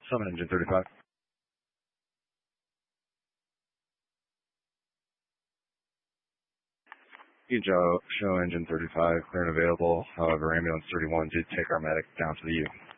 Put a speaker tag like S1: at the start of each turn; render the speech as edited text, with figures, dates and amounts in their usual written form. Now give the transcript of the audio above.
S1: Summon engine 35. Show engine 35, clear and available. However, ambulance 31 did take our medic down to the U.